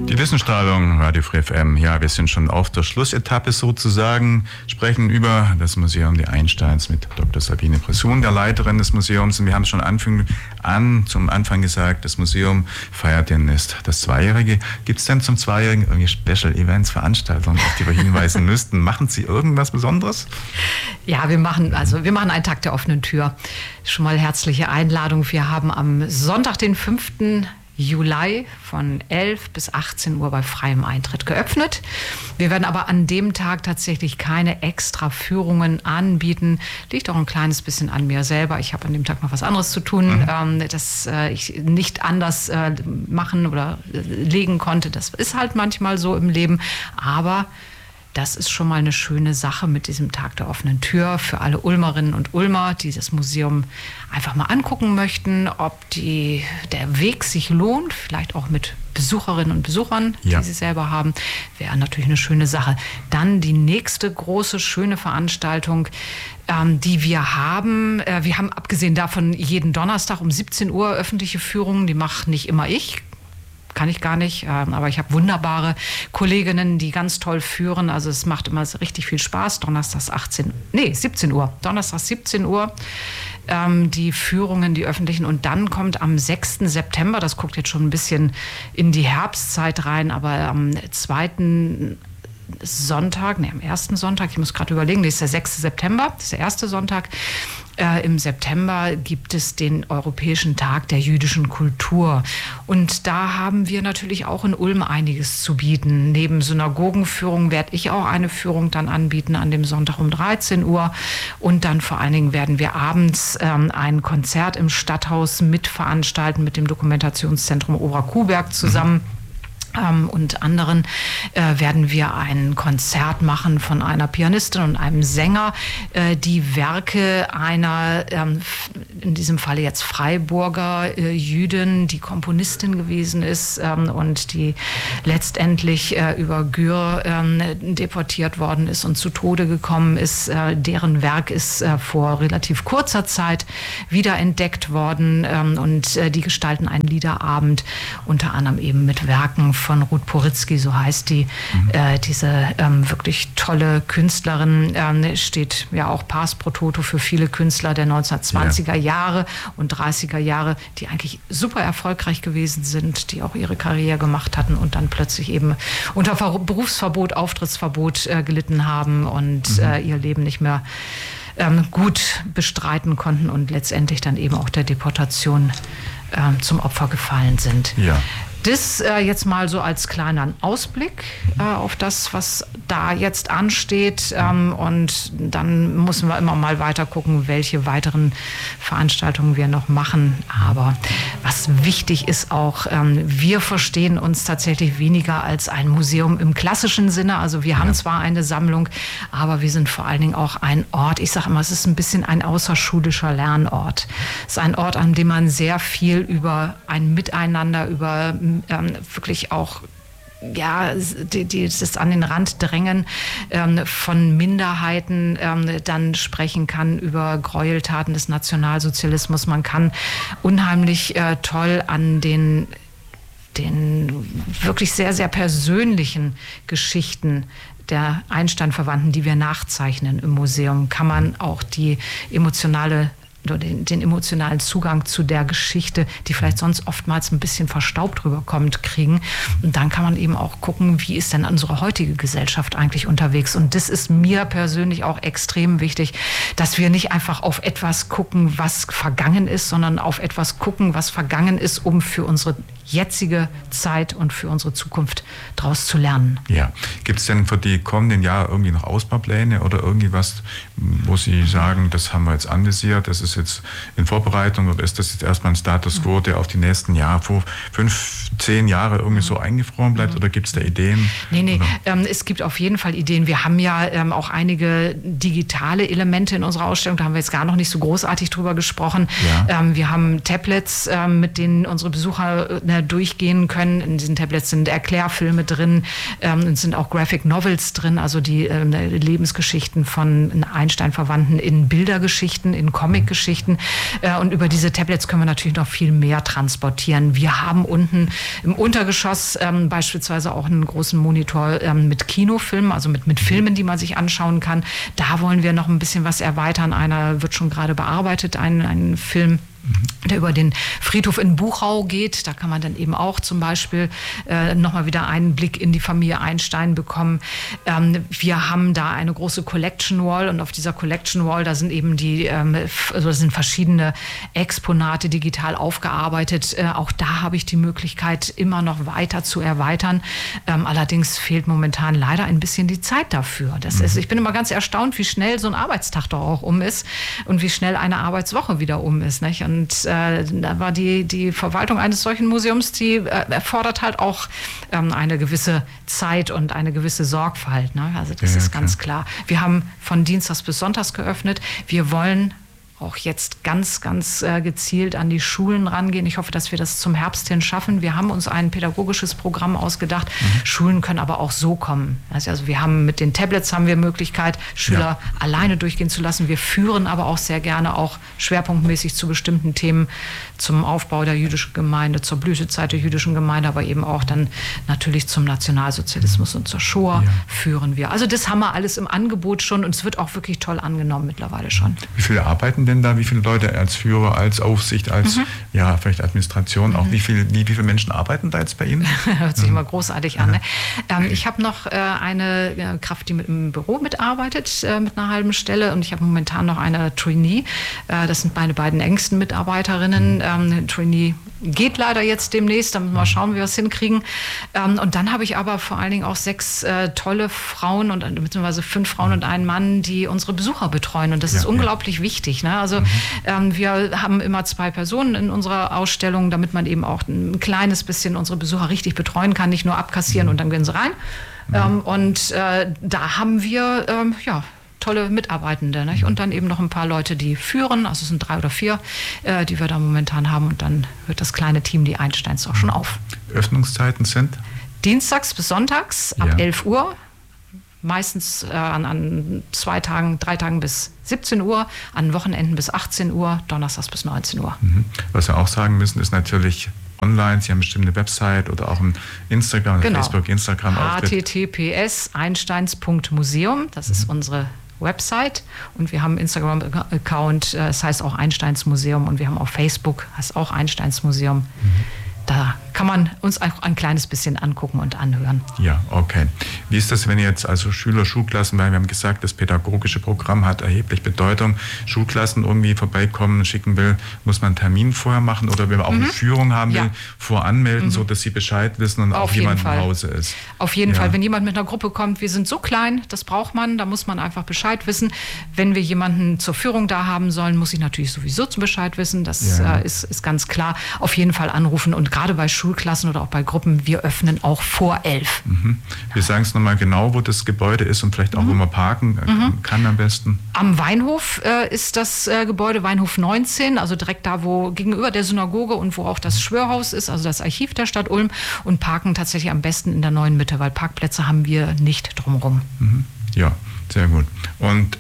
Die Wissensstrahlung, Radio Free FM. Ja, wir sind schon auf der Schlussetappe sozusagen, sprechen über das Museum Die Einsteins mit Dr. Sabine Bressun, der Leiterin des Museums. Und wir haben schon zum Anfang gesagt, das Museum feiert demnächst das Zweijährige. Gibt es denn zum Zweijährigen irgendwie Special Events, Veranstaltungen, auf die wir hinweisen müssten? Machen Sie irgendwas Besonderes? Ja, wir machen einen Tag der offenen Tür. Schon mal herzliche Einladung. Wir haben am Sonntag, den 5. Juli von 11 bis 18 Uhr bei freiem Eintritt geöffnet. Wir werden aber an dem Tag tatsächlich keine extra Führungen anbieten. Liegt auch ein kleines bisschen an mir selber. Ich habe an dem Tag noch was anderes zu tun, das ich nicht anders machen oder legen konnte. Das ist halt manchmal so im Leben. Aber das ist schon mal eine schöne Sache mit diesem Tag der offenen Tür für alle Ulmerinnen und Ulmer, die das Museum einfach mal angucken möchten, ob der Weg sich lohnt, vielleicht auch mit Besucherinnen und Besuchern, die sie selber haben, wäre natürlich eine schöne Sache. Dann die nächste große, schöne Veranstaltung, die wir haben abgesehen davon jeden Donnerstag um 17 Uhr öffentliche Führungen, die mache nicht immer ich. Kann ich gar nicht, aber ich habe wunderbare Kolleginnen, die ganz toll führen. Also es macht immer richtig viel Spaß. Donnerstags 17 Uhr. Donnerstags 17 Uhr die Führungen, die öffentlichen. Und dann kommt am 6. September, das guckt jetzt schon ein bisschen in die Herbstzeit rein, aber am am ersten Sonntag, ich muss gerade überlegen, das ist der 6. September, das ist der erste Sonntag. Im September gibt es den Europäischen Tag der jüdischen Kultur. Und da haben wir natürlich auch in Ulm einiges zu bieten. Neben Synagogenführung werde ich auch eine Führung dann anbieten an dem Sonntag um 13 Uhr. Und dann vor allen Dingen werden wir abends ein Konzert im Stadthaus mitveranstalten mit dem Dokumentationszentrum Oberkuhberg zusammen. Und anderen werden wir ein Konzert machen von einer Pianistin und einem Sänger, die Werke einer, in diesem Falle jetzt Freiburger Jüdin, die Komponistin gewesen ist und die letztendlich über Gür deportiert worden ist und zu Tode gekommen ist. Deren Werk ist vor relativ kurzer Zeit wiederentdeckt worden und die gestalten einen Liederabend, unter anderem eben mit Werken von Ruth Poritzky, so heißt die, diese wirklich tolle Künstlerin, steht ja auch Pars pro Toto für viele Künstler der 1920er Jahre und 30er Jahre, die eigentlich super erfolgreich gewesen sind, die auch ihre Karriere gemacht hatten und dann plötzlich eben unter Berufsverbot, Auftrittsverbot gelitten haben und ihr Leben nicht mehr gut bestreiten konnten und letztendlich dann eben auch der Deportation zum Opfer gefallen sind. Ja. Das jetzt mal so als kleiner Ausblick auf das, was da jetzt ansteht. Und dann müssen wir immer mal weiter gucken, welche weiteren Veranstaltungen wir noch machen. Aber was wichtig ist auch, wir verstehen uns tatsächlich weniger als ein Museum im klassischen Sinne. Also wir haben zwar eine Sammlung, aber wir sind vor allen Dingen auch ein Ort. Ich sage immer, es ist ein bisschen ein außerschulischer Lernort. Es ist ein Ort, an dem man sehr viel über ein Miteinander, über wirklich auch das an den Rand drängen von Minderheiten dann sprechen kann über Gräueltaten des Nationalsozialismus. Man kann unheimlich toll an den wirklich sehr, sehr persönlichen Geschichten der Einstein-Verwandten, die wir nachzeichnen im Museum, kann man auch den emotionalen Zugang zu der Geschichte, die vielleicht sonst oftmals ein bisschen verstaubt rüberkommt, kriegen. Und dann kann man eben auch gucken, wie ist denn unsere heutige Gesellschaft eigentlich unterwegs. Und das ist mir persönlich auch extrem wichtig, dass wir nicht einfach auf etwas gucken, was vergangen ist, sondern auf etwas gucken, was vergangen ist, um für unsere jetzige Zeit und für unsere Zukunft daraus zu lernen. Ja, gibt es denn für die kommenden Jahre irgendwie noch Ausbaupläne oder irgendwie was, wo Sie sagen, das haben wir jetzt anvisiert, das ist jetzt in Vorbereitung, oder ist das jetzt erstmal ein Status quo, der auf die nächsten Jahre, 5, 10 Jahre irgendwie so eingefroren bleibt, oder gibt es da Ideen? Nee, es gibt auf jeden Fall Ideen. Wir haben ja auch einige digitale Elemente in unserer Ausstellung, da haben wir jetzt gar noch nicht so großartig drüber gesprochen. Ja. Wir haben Tablets, mit denen unsere Besucher eine durchgehen können. In diesen Tablets sind Erklärfilme drin, es sind auch Graphic Novels drin, also die Lebensgeschichten von Einstein-Verwandten in Bildergeschichten, in Comicgeschichten. Und über diese Tablets können wir natürlich noch viel mehr transportieren. Wir haben unten im Untergeschoss beispielsweise auch einen großen Monitor mit Kinofilmen, also mit Filmen, die man sich anschauen kann. Da wollen wir noch ein bisschen was erweitern. Einer wird schon gerade bearbeitet, ein Film, der über den Friedhof in Buchau geht. Da kann man dann eben auch zum Beispiel nochmal wieder einen Blick in die Familie Einstein bekommen. Wir haben da eine große Collection Wall und auf dieser Collection Wall, da sind eben das sind verschiedene Exponate digital aufgearbeitet. Auch da habe ich die Möglichkeit, immer noch weiter zu erweitern. Allerdings fehlt momentan leider ein bisschen die Zeit dafür. Ich bin immer ganz erstaunt, wie schnell so ein Arbeitstag doch auch um ist und wie schnell eine Arbeitswoche wieder um ist, nicht? Und da war die Verwaltung eines solchen Museums, die erfordert halt auch eine gewisse Zeit und eine gewisse Sorgfalt. Ne? Also das ist ganz klar. Wir haben von Dienstags bis Sonntags geöffnet. Wir wollen auch jetzt ganz, ganz gezielt an die Schulen rangehen. Ich hoffe, dass wir das zum Herbst hin schaffen. Wir haben uns ein pädagogisches Programm ausgedacht. Schulen können aber auch so kommen. Also wir haben mit den Tablets haben wir Möglichkeit, Schüler alleine durchgehen zu lassen. Wir führen aber auch sehr gerne auch schwerpunktmäßig zu bestimmten Themen, zum Aufbau der jüdischen Gemeinde, zur Blütezeit der jüdischen Gemeinde, aber eben auch dann natürlich zum Nationalsozialismus und zur Shoah führen wir. Also das haben wir alles im Angebot schon und es wird auch wirklich toll angenommen mittlerweile schon. Wie viele arbeiten denn da? Wie viele Leute als Führer, als Aufsicht, als vielleicht Administration auch? Wie viele Menschen arbeiten da jetzt bei Ihnen? Hört sich immer großartig an. Ne? Ich habe noch eine Kraft, die im Büro mitarbeitet, mit einer halben Stelle und ich habe momentan noch eine Trainee. Das sind meine beiden engsten Mitarbeiterinnen. Trainee geht leider jetzt demnächst, da müssen wir mal schauen, wie wir es hinkriegen. Und dann habe ich aber vor allen Dingen auch 6 tolle Frauen beziehungsweise 5 Frauen und einen Mann, die unsere Besucher betreuen. Und das ist unglaublich wichtig. Ne? Also wir haben immer 2 Personen in unserer Ausstellung, damit man eben auch ein kleines bisschen unsere Besucher richtig betreuen kann, nicht nur abkassieren und dann gehen sie rein. Da haben wir tolle Mitarbeitende, nicht? Und dann eben noch ein paar Leute, die führen, also es sind 3 oder 4, die wir da momentan haben und dann hört das kleine Team die Einsteins auch schon auf. Öffnungszeiten sind? Dienstags bis Sonntags ab 11 Uhr, meistens an 2 Tagen, 3 Tagen bis 17 Uhr, an Wochenenden bis 18 Uhr, donnerstags bis 19 Uhr. Was wir auch sagen müssen, ist natürlich online, Sie haben bestimmt eine Website oder auch ein Instagram, Facebook, Instagram. https einsteins.museum, das ist unsere Website und wir haben einen Instagram-Account, das heißt auch Einsteins Museum und wir haben auf Facebook, heißt auch Einsteins Museum. Da kann man uns auch ein kleines bisschen angucken und anhören. Ja, okay. Wie ist das, wenn jetzt also Schüler, Schulklassen, weil wir haben gesagt, das pädagogische Programm hat erheblich Bedeutung, Schulklassen irgendwie vorbeikommen, schicken will, muss man einen Termin vorher machen oder wenn man auch eine Führung haben will, voranmelden, so dass sie Bescheid wissen und auch jemand im Hause ist? Auf jeden Fall. Wenn jemand mit einer Gruppe kommt, wir sind so klein, das braucht man, da muss man einfach Bescheid wissen. Wenn wir jemanden zur Führung da haben sollen, muss ich natürlich sowieso zum Bescheid wissen, das ist ganz klar. Auf jeden Fall anrufen und gerade bei Schulklassen oder auch bei Gruppen, wir öffnen auch vor 11. Wir sagen es nochmal genau, wo das Gebäude ist und vielleicht auch, wo man parken kann am besten. Am Weinhof ist das Gebäude, Weinhof 19, also direkt da, wo gegenüber der Synagoge und wo auch das Schwörhaus ist, also das Archiv der Stadt Ulm und parken tatsächlich am besten in der neuen Mitte, weil Parkplätze haben wir nicht drumherum. Ja, sehr gut. Und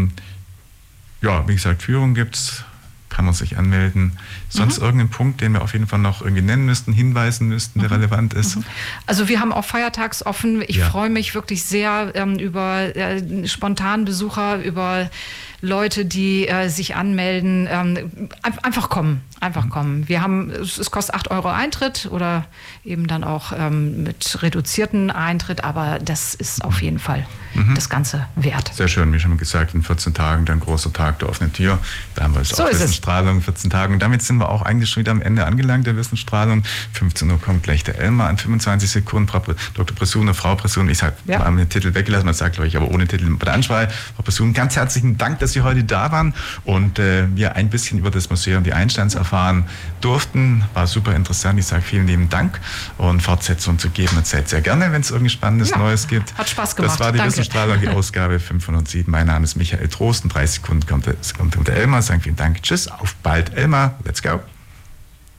wie gesagt, Führung gibt's, kann man sich anmelden. Sonst irgendeinen Punkt, den wir auf jeden Fall noch irgendwie nennen müssten, hinweisen müssten, der relevant ist? Also wir haben auch feiertags offen. Ich freue mich wirklich sehr über Spontanbesucher, über Leute, die sich anmelden. Einfach kommen. Wir haben, es kostet 8 € Eintritt oder eben dann auch mit reduzierten Eintritt, aber das ist auf jeden Fall das Ganze wert. Sehr schön, wie schon gesagt, in 14 Tagen der große Tag der offenen Tür. Da haben wir jetzt auch Wissensstrahlung, 14 Tage. Und damit sind wir auch eigentlich schon wieder am Ende angelangt der Wissensstrahlung. 15 Uhr kommt gleich der Elmar an 25 Sekunden. Dr. Presune, Frau Presune, ich habe den Titel weggelassen, man sagt, glaube ich, aber ohne Titel bei der Ansprache. Frau Presune, ganz herzlichen Dank, dass Sie heute da waren und wir ein bisschen über das Museum die Einsteins erfahren durften. War super interessant. Ich sage vielen lieben Dank und Fortsetzung zu geben und Zeit sehr gerne, wenn es irgendwie Spannendes Neues gibt. Hat Spaß gemacht. Das war die Wissensstrahlung, die Ausgabe 507. Mein Name ist Michael Trost. In 30 Sekunden kommt der Elmar. Sagen vielen Dank. Tschüss. Auf bald, Elmar. Let's go.